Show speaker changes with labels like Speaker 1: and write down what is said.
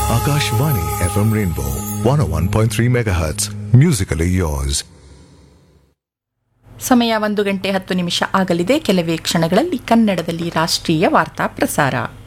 Speaker 1: Akashvani FM Rainbow 101.3 MHz. Musically yours.
Speaker 2: ಸಮಯ 1 ಗಂಟೆ 10 ನಿಮಿಷ ಆಗಲಿದೆ. ಕೆಲವೇ ಕ್ಷಣಗಳಲ್ಲಿ ಕನ್ನಡದಲ್ಲಿ ರಾಷ್ಟ್ರೀಯ ವಾರ್ತಾ ಪ್ರಸಾರ.